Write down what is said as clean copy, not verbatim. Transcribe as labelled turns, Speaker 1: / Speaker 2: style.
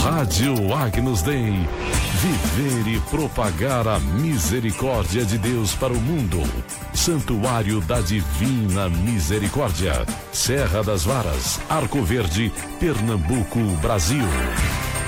Speaker 1: Rádio Agnus Dei. Viver e propagar a misericórdia de Deus para o mundo. Santuário da Divina Misericórdia. Serra das Varas, Arco Verde, Pernambuco, Brasil.